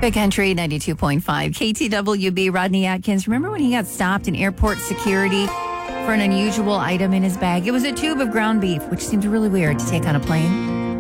Big Country 92.5 KTWB. Rodney Atkins. Remember when he got stopped in airport security for an unusual item in his bag? It was a tube of ground beef, which seems really weird to take on a plane.